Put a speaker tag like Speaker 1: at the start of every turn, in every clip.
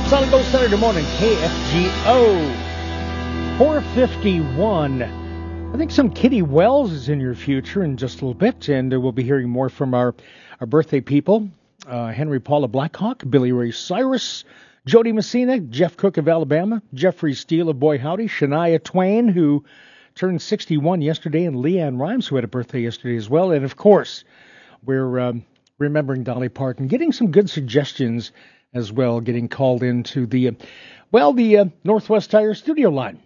Speaker 1: Solid Gold Saturday morning, KFGO. 4:51. I think some Kitty Wells is in your future in just a little bit, and we'll be hearing more from our birthday people. Henry Paula Blackhawk, Billy Ray Cyrus, Jody Messina, Jeff Cook of Alabama, Jeffrey Steele of Boy Howdy, Shania Twain, who turned 61 yesterday, and Leanne Rimes, who had a birthday yesterday as well. And, of course, we're remembering Dolly Parton, getting some good suggestions as well, getting called into the Northwest Tire studio line.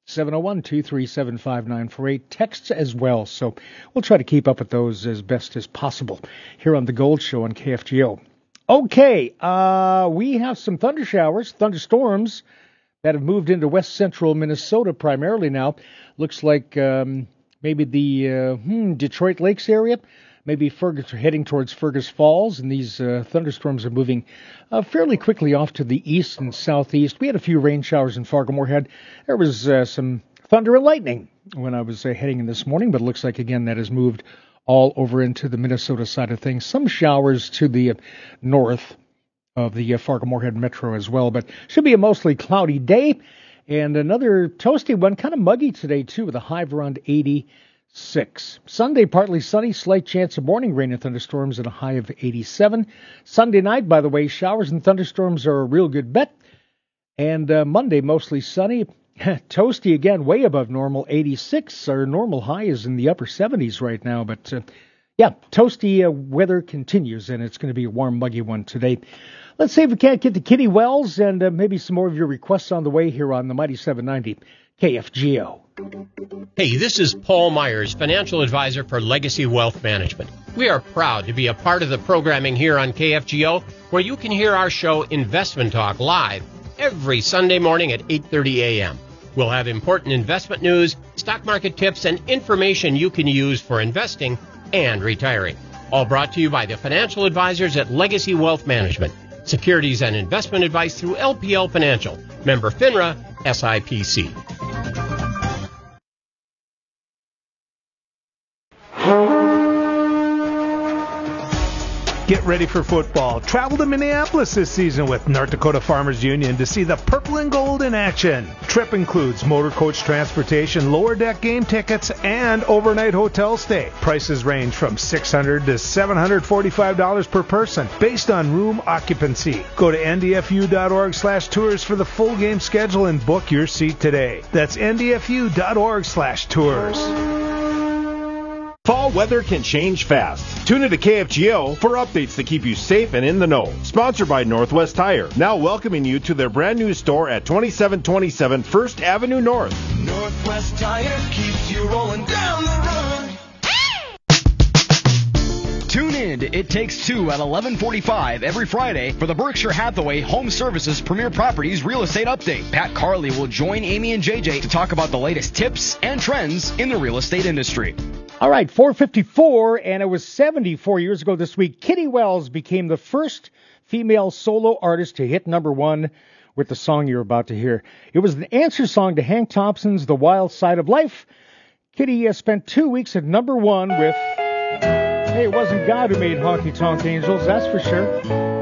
Speaker 1: 701-237-5948. Texts as well. So we'll try to keep up with those as best as possible here on The Gold Show on KFGO. Okay, we have some thunderstorms that have moved into west central Minnesota primarily now. Looks like maybe the Detroit Lakes area, maybe heading towards Fergus Falls, and these thunderstorms are moving fairly quickly off to the east and southeast. We had a few rain showers in Fargo-Moorhead. There was some thunder and lightning when I was heading in this morning, but it looks like, again, that has moved all over into the Minnesota side of things. Some showers to the north of the Fargo-Moorhead Metro as well, but should be a mostly cloudy day, and another toasty one, kind of muggy today, too, with a high of around 86. Sunday, partly sunny, slight chance of morning rain and thunderstorms at a high of 87. Sunday night, by the way, showers and thunderstorms are a real good bet. And Monday, mostly sunny. Toasty again, way above normal, 86. Our normal high is in the upper 70s right now. But, toasty weather continues, and it's going to be a warm, muggy one today. Let's see if we can't get to Kitty Wells and maybe some more of your requests on the way here on the Mighty 790 KFGO.
Speaker 2: Hey, this is Paul Myers, financial advisor for Legacy Wealth Management. We are proud to be a part of the programming here on KFGO, where you can hear our show Investment Talk live every Sunday morning at 8:30 a.m. We'll have important investment news, stock market tips, and information you can use for investing and retiring. All brought to you by the financial advisors at Legacy Wealth Management. Securities and investment advice through LPL Financial. Member FINRA, SIPC.
Speaker 3: Get ready for football. Travel to Minneapolis this season with North Dakota Farmers Union to see the purple and gold in action. Trip includes motor coach transportation, lower deck game tickets, and overnight hotel stay. Prices range from $600 to $745 per person based on room occupancy. Go to ndfu.org/tours for the full game schedule and book your seat today. That's ndfu.org/tours.
Speaker 4: Fall weather can change fast. Tune into KFGO for updates to keep you safe and in the know. Sponsored by Northwest Tire, now welcoming you to their brand new store at 2727 First Avenue North.
Speaker 5: Northwest Tire keeps you rolling down the road.
Speaker 6: Tune in to It Takes Two at 11:45 every Friday for the Berkshire Hathaway Home Services Premier Properties Real Estate Update. Pat Carley will join Amy and JJ to talk about the latest tips and trends in the real estate industry.
Speaker 1: All right, 4:54, and it was 74 years ago this week. Kitty Wells became the first female solo artist to hit number one with the song you're about to hear. It was an answer song to Hank Thompson's The Wild Side of Life. Kitty spent 2 weeks at number one with... Hey, it wasn't God who made Honky Tonk Angels, that's for sure.